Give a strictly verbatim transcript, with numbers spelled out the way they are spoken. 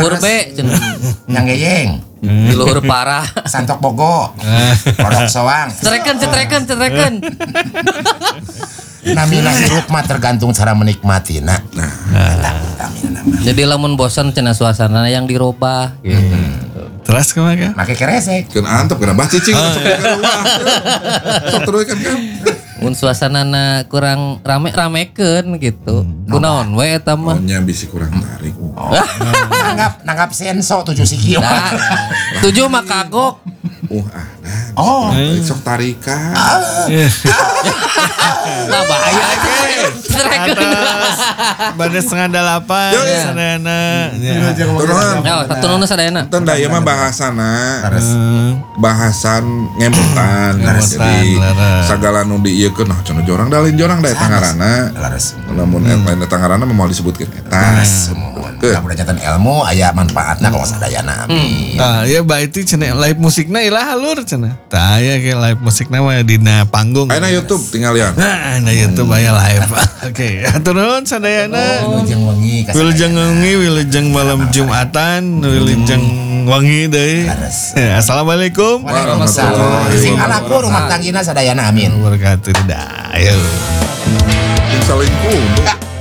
luhur be cenah. Nyang Di luhur parah. Santok Bogo. Kodok soang. Cetreken cetreken cetreken. Namina hirup mah tergantung cara menikmatina. Nah, jadi lamun bosan cenah suasana yang dirubah gitu. Terus kemana? Make keresek. Kan antep kena bah cicing masuk ke rumah. Sok terus kan kan. Mun suasanana kurang rame-ramekeun gitu. Kunaon we eta mah. Nya bisi kurang tarik. Nanggap nanggap senso tujuh sikio. Nah, tujuh mah kagok. Uh ah. Oh, Sok tarikan. Nah bahaya Atas pada setengah delapan sadayana. Turun. Ya, satu nuna sadayana. Enten da ieu mah bahasana. Bahasan ngemutan. Jadi sagala nu dieukeun nah cenah jorang da lain jorang da eta ngaranna. Lamun lain eta ngaranna moal disebutkeun eta. Kapudajatan ilmu aya manfaatna kalau sadayana. Amin. Nah, ya bae itu cenah live musikna ilah halur cenah. Tah aya ke live musikna mah dina panggung. Ayeuna YouTube tinggal lihat. Nah, na YouTube aya live. Oke, atur nuhun sadayana. Wilujeng wengi ka Wilujeng wengi, wilujeng malam Jumatan, wilujeng wangi deui. Assalamualaikum Waalaikumsalam. Sing alaku rumah tanggina sadayana amin. warahmatullahi wabarakatuh. Dah, ayo. Saling kudu.